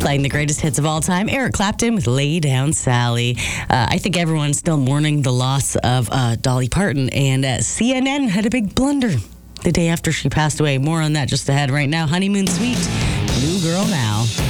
Playing the greatest hits of all time, Eric Clapton with Lay Down Sally. I think everyone's still mourning the loss of Dolly Parton, and CNN had a big blunder the day after she passed away. More on that just ahead. Right now, Honeymoon Suite, New Girl Now.